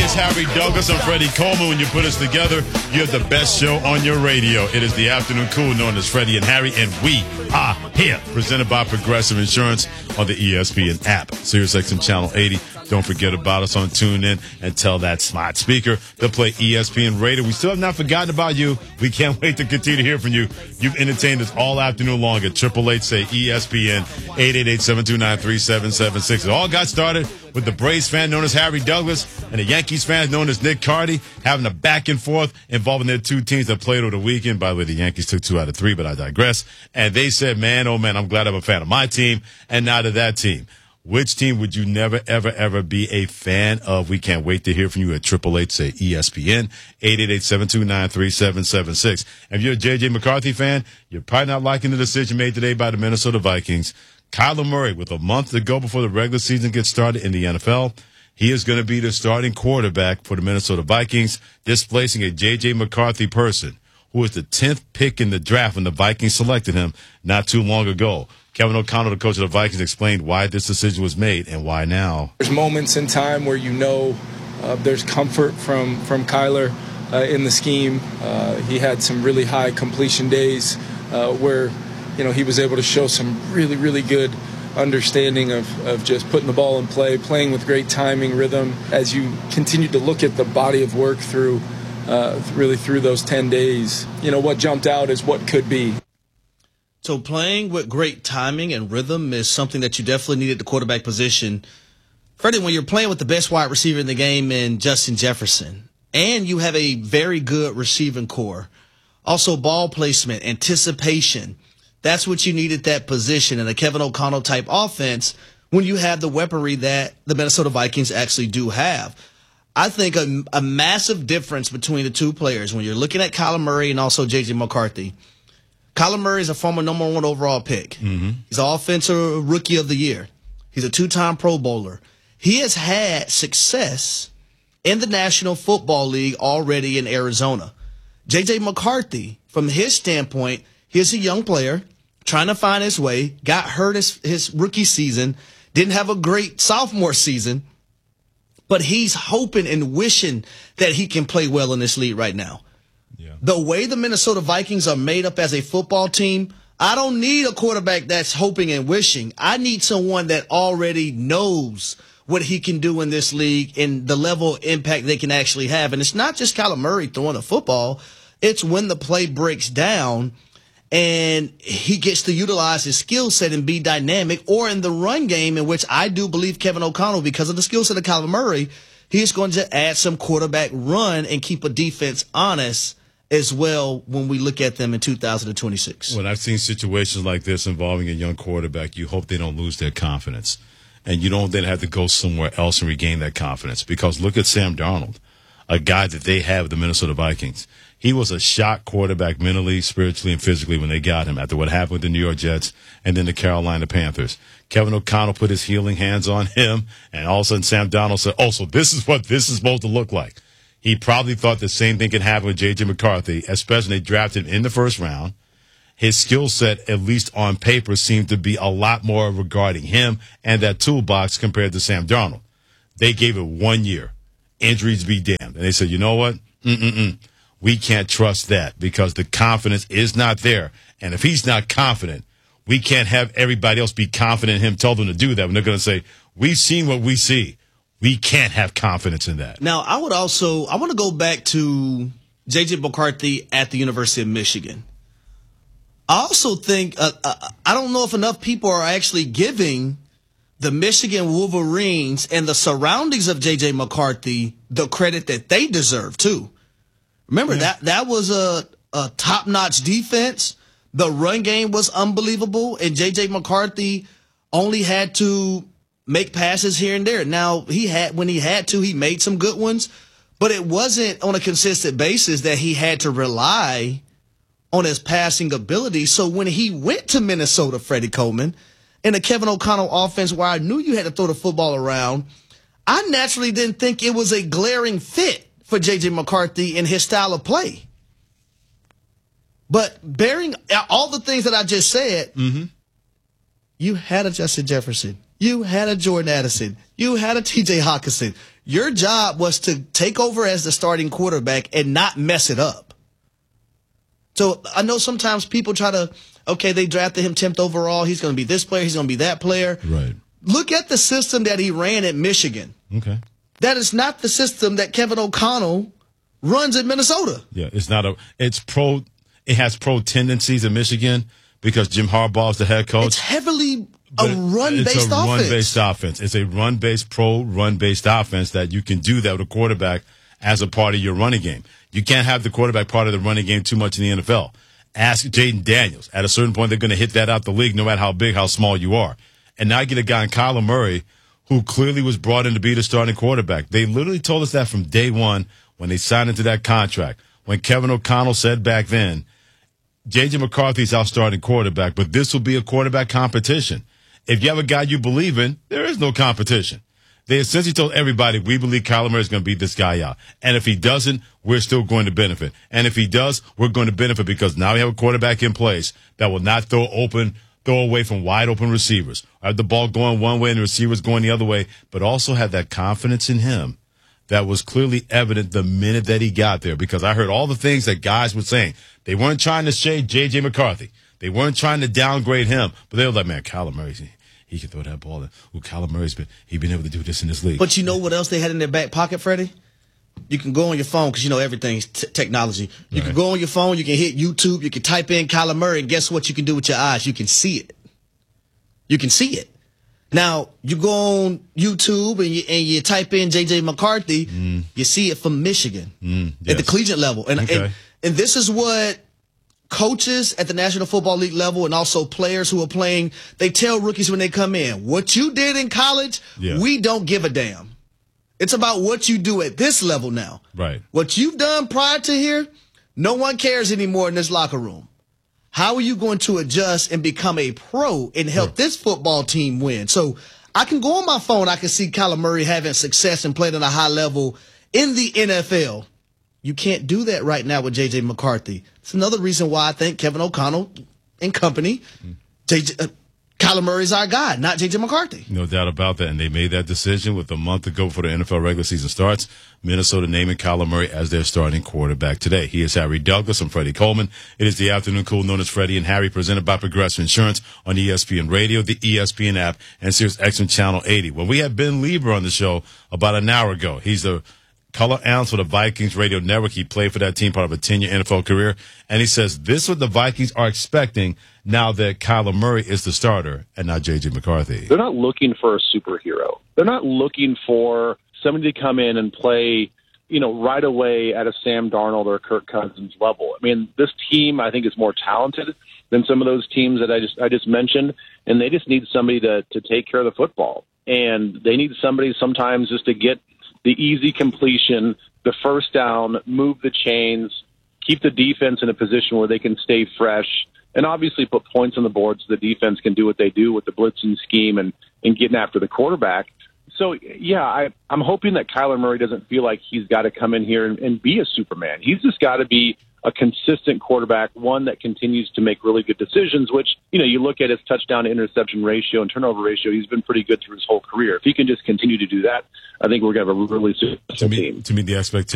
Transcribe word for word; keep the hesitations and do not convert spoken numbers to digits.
It's Harry Douglas and Freddie Coleman. When you put us together, you have the best show on your radio. It is the Afternoon Cool, known as Freddie and Harry, and we are here. Presented by Progressive Insurance on the E S P N app. SiriusXM Channel eighty. Don't forget about us on TuneIn and tell that smart speaker to play E S P N Radio. We still have not forgotten about you. We can't wait to continue to hear from you. You've entertained us all afternoon long at triple eight say E S P N, eight eight eight, seven two nine, three seven seven six. It all got started with the Braves fan known as Harry Douglas and the Yankees fan known as Nick Cardy having a back and forth involving their two teams that played over the weekend. By the way, the Yankees took two out of three, but I digress. And they said, man, oh man, I'm glad I'm a fan of my team and not of that team. Which team would you never, ever, ever be a fan of? We can't wait to hear from you at triple eight say E S P N, eight eight eight, seven two nine, three seven seven six. If you're a J J McCarthy fan, you're probably not liking the decision made today by the Minnesota Vikings. Kyler Murray, with a month to go before the regular season gets started in the N F L, he is going to be the starting quarterback for the Minnesota Vikings, displacing a J J McCarthy person who was the tenth pick in the draft when the Vikings selected him not too long ago. Kevin O'Connell, the coach of the Vikings, explained why this decision was made and why now. There's moments in time where you know uh, there's comfort from, from Kyler uh, in the scheme. Uh, he had some really high completion days uh, where, you know, he was able to show some really, really good understanding of, of just putting the ball in play, playing with great timing, rhythm. As you continue to look at the body of work through, uh, really through those ten days, you know, what jumped out is what could be. So playing with great timing and rhythm is something that you definitely need at the quarterback position. Freddie, when you're playing with the best wide receiver in the game in Justin Jefferson, and you have a very good receiving core, also ball placement, anticipation, that's what you need at that position in a Kevin O'Connell type offense when you have the weaponry that the Minnesota Vikings actually do have. I think a, a massive difference between the two players when you're looking at Kyler Murray and also J J McCarthy. Kyler Murray is a former number one overall pick. Mm-hmm. He's an offensive rookie of the year. He's a two-time Pro Bowler. He has had success in the National Football League already in Arizona. J J McCarthy, from his standpoint, he's a young player trying to find his way, got hurt his, his rookie season, didn't have a great sophomore season, but he's hoping and wishing that he can play well in this league right now. Yeah. The way the Minnesota Vikings are made up as a football team, I don't need a quarterback that's hoping and wishing. I need someone that already knows what he can do in this league and the level of impact they can actually have. And it's not just Kyler Murray throwing the football. It's when the play breaks down and he gets to utilize his skill set and be dynamic, or in the run game, in which I do believe Kevin O'Connell, because of the skill set of Kyler Murray, he's going to add some quarterback run and keep a defense honest as well when we look at them in two thousand twenty-six. When I've seen situations like this involving a young quarterback, you hope they don't lose their confidence. And you don't then have to go somewhere else and regain that confidence. Because look at Sam Darnold, a guy that they have, the Minnesota Vikings. He was a shot quarterback mentally, spiritually, and physically when they got him after what happened with the New York Jets and then the Carolina Panthers. Kevin O'Connell put his healing hands on him, and all of a sudden Sam Darnold said, oh, so this is what this is supposed to look like. He probably thought the same thing could happen with J J McCarthy, especially when they drafted him in the first round. His skill set, at least on paper, seemed to be a lot more regarding him and that toolbox compared to Sam Darnold. They gave it one year. Injuries be damned. And they said, you know what? Mm-mm-mm. We can't trust that because the confidence is not there. And if he's not confident, we can't have everybody else be confident in him, tell them to do that. When they're going to say, we've seen what we see. We can't have confidence in that. Now, I would also, I want to go back to J J McCarthy at the University of Michigan. I also think, uh, uh, I don't know if enough people are actually giving the Michigan Wolverines and the surroundings of J J McCarthy the credit that they deserve, too. Remember, yeah. that, that was a, a top-notch defense. The run game was unbelievable, and J J McCarthy only had to make passes here and there. Now, he had when he had to, he made some good ones, but it wasn't on a consistent basis that he had to rely on his passing ability. So when he went to Minnesota, Freddie Coleman, in a Kevin O'Connell offense where I knew you had to throw the football around, I naturally didn't think it was a glaring fit for J J McCarthy and his style of play. But bearing all the things that I just said, mm-hmm. you had a Justin Jefferson. You had a Jordan Addison. You had a T J Hawkinson. Your job was to take over as the starting quarterback and not mess it up. So I know sometimes people try to, okay, they drafted him tenth overall. He's going to be this player. He's going to be that player. Right. Look at the system that he ran at Michigan. Okay. That is not the system that Kevin O'Connell runs at Minnesota. Yeah, it's not a. It's pro. It has pro tendencies in Michigan because Jim Harbaugh is the head coach. It's heavily a run-based offense. It's a offense. run-based offense. It's a run-based, pro run-based offense that you can do that with a quarterback as a part of your running game. You can't have the quarterback part of the running game too much in the N F L. Ask Jaden Daniels. At a certain point, they're going to hit that out the league no matter how big, how small you are. And now you get a guy in Kyler Murray who clearly was brought in to be the starting quarterback. They literally told us that from day one when they signed into that contract. When Kevin O'Connell said back then, J J McCarthy's our starting quarterback, but this will be a quarterback competition. If you have a guy you believe in, there is no competition. They essentially told everybody, we believe Kyler Murray is going to beat this guy out. And if he doesn't, we're still going to benefit. And if he does, we're going to benefit because now we have a quarterback in place that will not throw open, throw away from wide open receivers. Have the ball going one way and the receivers going the other way, but also have that confidence in him that was clearly evident the minute that he got there, because I heard all the things that guys were saying. They weren't trying to shade J J McCarthy. They weren't trying to downgrade him, but they were like, man, Kyler Murray, he, he can throw that ball. Ooh, Kyler Murray's been, he been able to do this in this league. But you know what else they had in their back pocket, Freddie? You can go on your phone because you know everything's t- technology. You right. can go on your phone, you can hit YouTube, you can type in Kyler Murray, and guess what you can do with your eyes? You can see it. You can see it. Now, you go on YouTube and you, and you type in J J McCarthy, mm. you see it from Michigan mm, yes. at the collegiate level. And, okay. and and this is what coaches at the National Football League level and also players who are playing, they tell rookies when they come in, what you did in college, yeah. we don't give a damn. It's about what you do at this level now. Right. What you've done prior to here, no one cares anymore in this locker room. How are you going to adjust and become a pro and help sure. this football team win? So I can go on my phone. I can see Kyler Murray having success and playing at a high level in the N F L. You can't do that right now with J J McCarthy. It's another reason why I think Kevin O'Connell and company, mm. J J, uh, Kyler Murray's our guy, not J J McCarthy. No doubt about that. And they made that decision with a month ago before the N F L regular season starts. Minnesota naming Kyler Murray as their starting quarterback today. He is Harry Douglas. I'm Freddie Coleman. It is the afternoon cool known as Freddie and Harry, presented by Progressive Insurance on E S P N Radio, the E S P N app, and Sirius X M Channel eighty. Well, we had Ben Lieber on the show about an hour ago. He's the color analyst for the Vikings radio network. He played for that team, part of a ten-year N F L career. And he says this is what the Vikings are expecting now that Kyler Murray is the starter and not J J McCarthy. They're not looking for a superhero. They're not looking for somebody to come in and play, you know, right away at a Sam Darnold or Kirk Cousins level. I mean, this team, I think, is more talented than some of those teams that I just I just mentioned, and they just need somebody to, to take care of the football. And they need somebody sometimes just to get the easy completion, the first down, move the chains, keep the defense in a position where they can stay fresh, and obviously put points on the board so the defense can do what they do with the blitzing scheme and, and getting after the quarterback. So, yeah, I, I'm hoping that Kyler Murray doesn't feel like he's got to come in here and, and be a Superman. He's just got to be a consistent quarterback, one that continues to make really good decisions, which, you know, you look at his touchdown to interception ratio and turnover ratio, he's been pretty good through his whole career. If he can just continue to do that, I think we're going to have a really successful to me, team. To me, the expectation